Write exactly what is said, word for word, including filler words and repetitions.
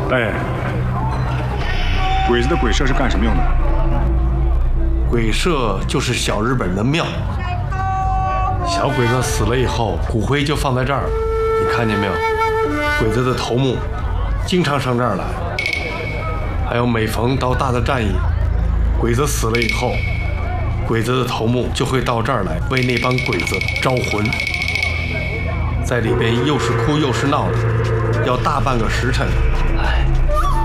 大爷，鬼子的鬼社是干什么用的？ 鬼社就是小日本的庙，小鬼子死了以后，骨灰就放在这儿了。你看见没有？鬼子的头目经常上这儿来，还有每逢到大的战役，鬼子死了以后，鬼子的头目就会到这儿来为那帮鬼子招魂，在里边又是哭又是闹的，要大半个时辰。哎，